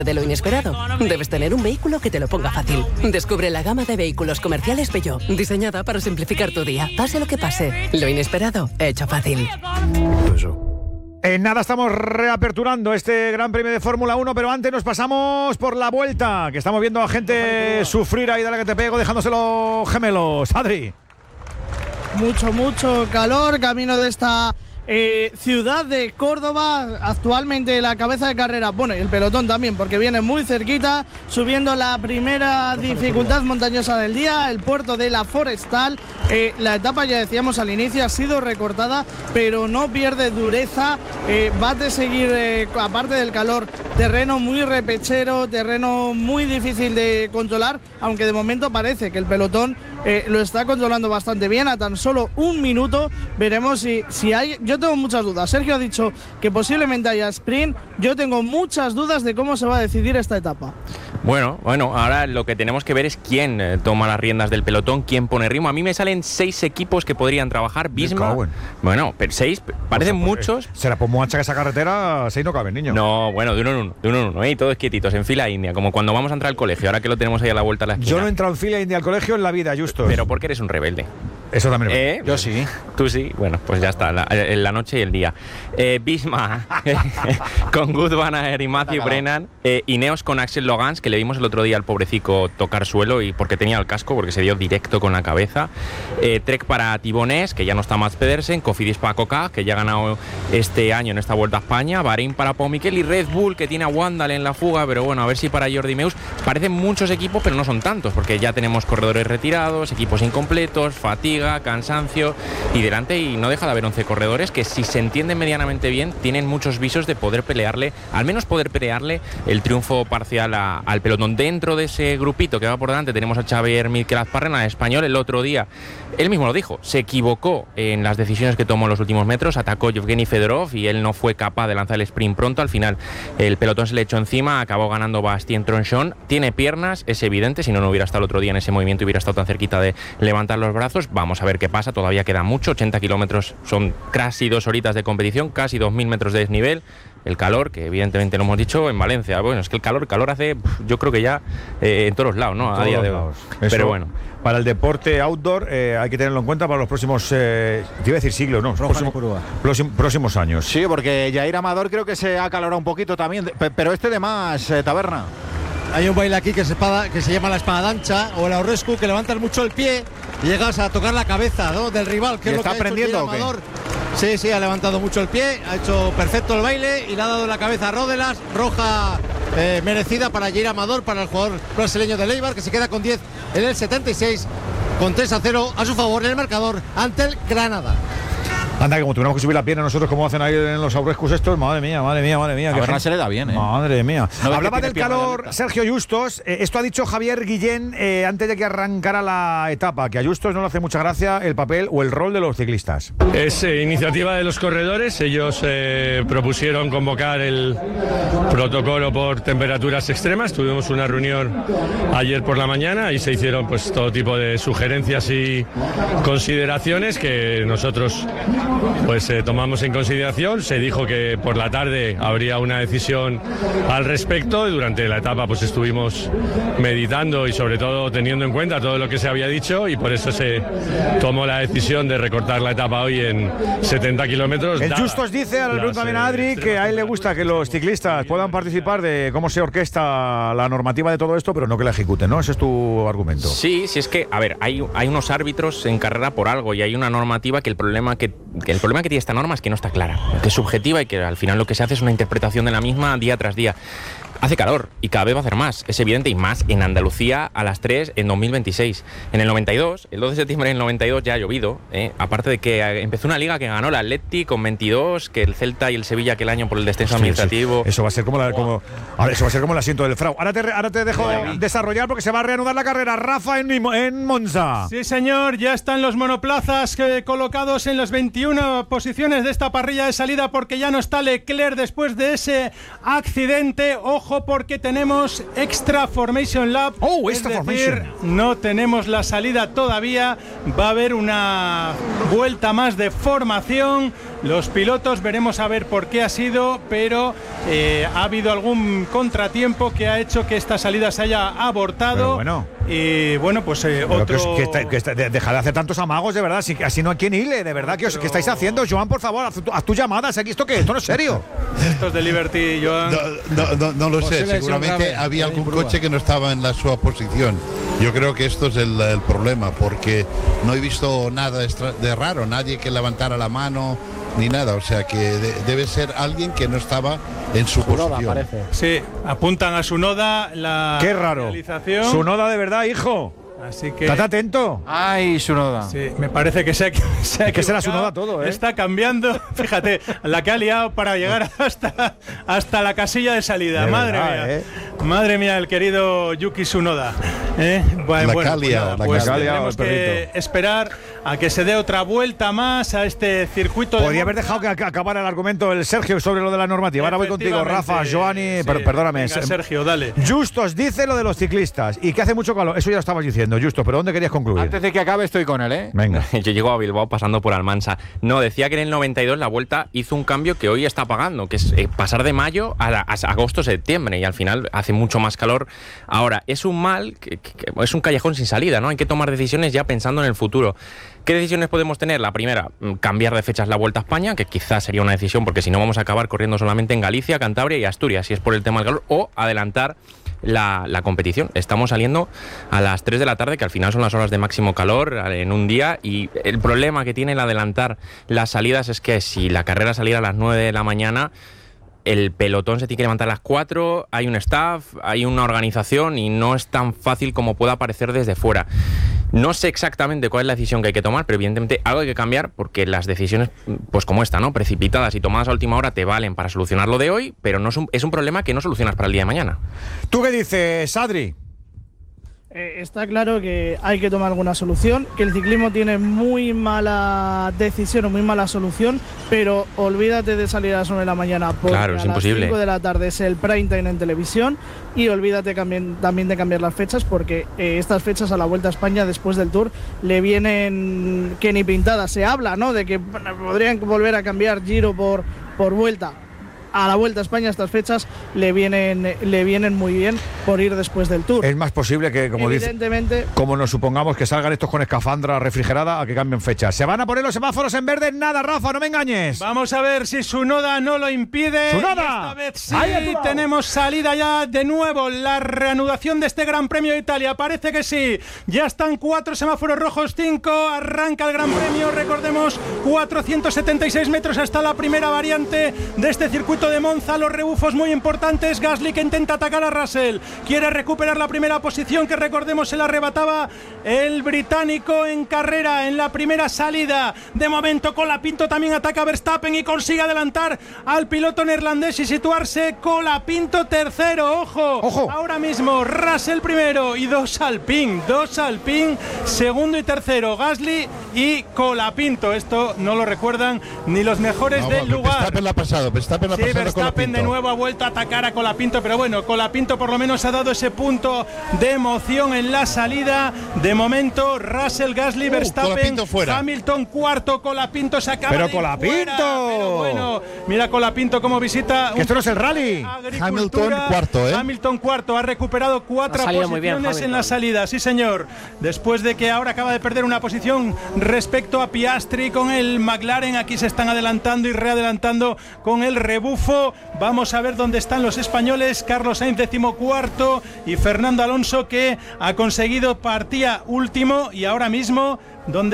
de lo inesperado, debes tener un vehículo que te lo ponga fácil. Descubre la gama de vehículos comerciales Peugeot, diseñada para simplificar tu día. Pase lo que pase, lo inesperado, hecho fácil. En nada estamos reaperturando este Gran Premio de Fórmula 1, pero antes nos pasamos por la vuelta, que estamos viendo a gente sufrir ahí, dale que te pego, dejándose los gemelos. Adri. Mucho calor, camino de esta ciudad de Córdoba, actualmente la cabeza de carrera, bueno, y el pelotón también, porque viene muy cerquita, subiendo la primera dificultad montañosa del día, el puerto de la Forestal. La etapa, ya decíamos al inicio, ha sido recortada, pero no pierde dureza, va a seguir, aparte del calor, terreno muy repechero, terreno muy difícil de controlar, aunque de momento parece que el pelotón lo está controlando bastante bien. A tan solo un minuto veremos si hay. Yo tengo muchas dudas. Sergio ha dicho que posiblemente haya sprint. Yo tengo muchas dudas de cómo se va a decidir esta etapa. Bueno, ahora lo que tenemos que ver es quién toma las riendas del pelotón, quién pone ritmo. A mí me salen 6 equipos que podrían trabajar. Bisma, bueno, pero 6 parecen muchos. Será por mucha que esa carretera, 6 no caben, niño. No, bueno, de uno en uno, todos quietitos, en fila india, como cuando vamos a entrar al colegio, ahora que lo tenemos ahí a la vuelta de la esquina. Yo no he entrado en fila india al colegio en la vida, Justos. Pero porque eres un rebelde. Eso también. Yo sí. Tú sí. Bueno, pues ya está, la noche y el día. Bisma con Good Van Aert y Matthew Brennan. Ineos con Axel Logans, que le vimos el otro día al pobrecico tocar suelo y porque tenía el casco, porque se dio directo con la cabeza. Trek para Tibonés, que ya no está Mats Pedersen. Cofidis para Coca, que ya ha ganado este año en esta Vuelta a España. Bahrein para Pau Miquel y Red Bull, que tiene a Wandal en la fuga, pero bueno, a ver si para Jordi Meus. Parecen muchos equipos, pero no son tantos, porque ya tenemos corredores retirados, equipos incompletos, fatiga, cansancio y delante, y no deja de haber 11 corredores que, si se entienden medianamente bien, tienen muchos visos de poder pelearle, al menos poder pelearle el triunfo parcial al pelotón. Dentro de ese grupito que va por delante tenemos a Xavier Miquel-Azparrena, español. El otro día, él mismo lo dijo, se equivocó en las decisiones que tomó en los últimos metros, atacó Yevgeny Fedorov y él no fue capaz de lanzar el sprint pronto. Al final el pelotón se le echó encima, acabó ganando Bastien Tronchon. Tiene piernas, es evidente, si no hubiera estado el otro día en ese movimiento, hubiera estado tan cerquita de levantar los brazos. Vamos a ver qué pasa, todavía queda mucho, 80 kilómetros, son casi 2 horitas de competición, casi 2.000 metros de desnivel. El calor, que evidentemente lo hemos dicho en Valencia, bueno, es que el calor hace, yo creo que ya en todos los lados, ¿no? A día de hoy. Pero bueno. Para el deporte outdoor hay que tenerlo en cuenta para los próximos, te iba a decir siglos, ¿no? Próximos años. Sí, porque Jair Amador creo que se ha acalorado un poquito también, pero de más, Taberna. Hay un baile aquí que se llama la espadadancha o el aurrescu, que levantas mucho el pie y llegas a tocar la cabeza, ¿no?, del rival, que es lo que está aprendiendo, ha hecho Amador. Sí, ha levantado mucho el pie, ha hecho perfecto el baile y le ha dado la cabeza a Rodelas, roja merecida para Jair Amador, para el jugador brasileño de Eibar, que se queda con 10 en el 76, con 3-0 a su favor en el marcador ante el Granada. Anda, que como tuviéramos que subir la pierna nosotros, como hacen ahí en los aurescus estos, madre mía. A Bernal se le da bien, Madre mía. No, hablaba del calor Sergio Justos. Esto ha dicho Javier Guillén antes de que arrancara la etapa, que a Justos no le hace mucha gracia el papel o el rol de los ciclistas. Es iniciativa de los corredores. Ellos propusieron convocar el protocolo por temperaturas extremas. Tuvimos una reunión ayer por la mañana y se hicieron pues todo tipo de sugerencias y consideraciones que nosotros pues tomamos en consideración. Se dijo que por la tarde habría una decisión al respecto y durante la etapa pues estuvimos meditando y sobre todo teniendo en cuenta todo lo que se había dicho, y por eso se tomó la decisión de recortar la etapa hoy en 70 kilómetros. El Justos dice, a la pregunta también a Adri, que a él le gusta que los ciclistas puedan participar de cómo se orquesta la normativa de todo esto, pero no que la ejecuten, ¿no? Ese es tu argumento. Sí, es que, a ver, hay unos árbitros en carrera por algo y hay una normativa que el problema que tiene esta norma es que no está clara, que es subjetiva y que al final lo que se hace es una interpretación de la misma día tras día. Hace calor y cada vez va a hacer más, es evidente, y más en Andalucía a las 3 en 2026. En el 92, el 12 de septiembre del 92 ya ha llovido, aparte de que empezó una liga que ganó el Atleti con 22, que el Celta y el Sevilla aquel año por el descenso administrativo. Sí. Eso va a ser como el asiento del Frau. Ahora te dejo desarrollar porque se va a reanudar la carrera. Rafa en Monza. Sí, señor, ya están los monoplazas colocados en las 21 posiciones de esta parrilla de salida, porque ya no está Leclerc después de ese accidente. Ojo, porque tenemos Extra Formation Lap. Es decir, no tenemos la salida todavía. Va a haber una vuelta más de formación los pilotos. Veremos a ver por qué ha sido, pero ha habido algún contratiempo que ha hecho que esta salida se haya abortado. Pero bueno. Y bueno, pues otro... Deja de hacer tantos amagos, de verdad. Así no hay quien hile, de verdad. ¿Qué estáis haciendo, Joan? Por favor, haz tus llamadas. ¿Esto qué? Esto no es serio. Estos de Liberty, Joan. No lo sé. Seguramente había algún coche que no estaba en la su posición. Yo creo que esto es el problema, porque no he visto nada de raro. Nadie que levantara la mano ni nada. O sea que debe ser alguien que no estaba en su posición. Parece. Sí, apuntan a Tsunoda la Qué raro. realización. Tsunoda, de verdad, hijo. Así que... Estate atento. Ay, Tsunoda. Sí, me parece que se ha Es que será Tsunoda todo, ¿eh? Está cambiando. Fíjate, la que ha liado para llegar hasta la casilla de salida. De Madre verdad, mía. Madre mía, el querido Yuki Tsunoda. Bueno, tenemos que esperar a que se dé otra vuelta más a este circuito. Podría haber dejado que acabara el argumento el Sergio sobre lo de la normativa. Ahora voy contigo, Rafa, Joani. Perdóname. Venga, Sergio, dale. Justos dice lo de los ciclistas y que hace mucho calor. Eso ya lo estabas diciendo, Justo. ¿Pero dónde querías concluir? Antes de que acabe estoy con él, ¿eh? Venga. Yo llego a Bilbao pasando por Almansa. No, decía que en el 92 la Vuelta hizo un cambio que hoy está pagando, que es pasar de mayo a agosto-septiembre, y al final hace mucho más calor. Ahora, es un mal, es un callejón sin salida, ¿no? Hay que tomar decisiones ya pensando en el futuro. ¿Qué decisiones podemos tener? La primera, cambiar de fechas la Vuelta a España, que quizás sería una decisión, porque si no vamos a acabar corriendo solamente en Galicia, Cantabria y Asturias, si es por el tema del calor, o adelantar la competición. Estamos saliendo a las 3 de la tarde, que al final son las horas de máximo calor en un día, y el problema que tiene el adelantar las salidas es que si la carrera saliera a las 9 de la mañana, el pelotón se tiene que levantar a las 4, hay un staff, hay una organización y no es tan fácil como pueda parecer desde fuera. No sé exactamente cuál es la decisión que hay que tomar, pero evidentemente algo hay que cambiar, porque las decisiones, pues como esta, ¿no? Precipitadas y tomadas a última hora te valen para solucionar lo de hoy, pero no es un problema que no solucionas para el día de mañana. ¿Tú qué dices, Adri? Está claro que hay que tomar alguna solución, que el ciclismo tiene muy mala decisión o muy mala solución, pero olvídate de salir a las 9 de la mañana, porque claro, es a imposible. las 5 de la tarde es el prime time en televisión, y olvídate también de cambiar las fechas, porque estas fechas a la Vuelta a España después del Tour le vienen que ni pintadas. Se habla, ¿no?, de que podrían volver a cambiar Giro por Vuelta. A la Vuelta a España estas fechas le vienen muy bien por ir después del Tour. Es más posible que, como evidentemente, como nos supongamos que salgan estos con escafandra refrigerada, a que cambien fechas. ¿Se van a poner los semáforos en verde? Nada, Rafa, no me engañes. Vamos a ver si Tsunoda no lo impide. ¡Tsunoda! Esta vez sí, tenemos salida ya de nuevo. La reanudación de este Gran Premio de Italia. Parece que sí. Ya están 4 semáforos rojos, 5. Arranca el Gran Premio. Recordemos, 476 metros hasta la primera variante de este circuito de Monza. Los rebufos muy importantes. Gasly, que intenta atacar a Russell, quiere recuperar la primera posición, que recordemos se la arrebataba el británico en carrera en la primera salida. De momento Colapinto también ataca a Verstappen y consigue adelantar al piloto neerlandés y situarse. Colapinto tercero. Ojo. Ahora mismo Russell primero y dos Alpine segundo y tercero, Gasly y Colapinto. Esto no lo recuerdan ni los mejores del lugar. Verstappen la ha pasado. Verstappen de nuevo ha vuelto a atacar a Colapinto, pero bueno, Colapinto por lo menos ha dado ese punto de emoción en la salida. De momento, Russell, Gasly, Verstappen, Hamilton cuarto, Colapinto se acaba ¡pero de Colapinto! fuera, pero bueno, mira Colapinto cómo visita. Que esto no es el rally. Hamilton cuarto, Hamilton cuarto, ha recuperado 4 posiciones en la salida, sí señor. Después de que ahora acaba de perder una posición respecto a Piastri con el McLaren, aquí se están adelantando y readelantando con el rebufo. Vamos a ver dónde están los españoles. Carlos Sainz 14º y Fernando Alonso, que ha conseguido partía último, y ahora mismo ¿dónde